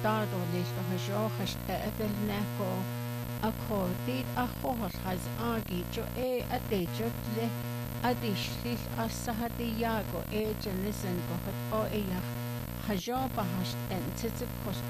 Estado listo hajohas evelneko akordit ahohas has agi jo adejo le adishlis asahadiyago ejenizen gohat o eyach hajobahast en tzitzikos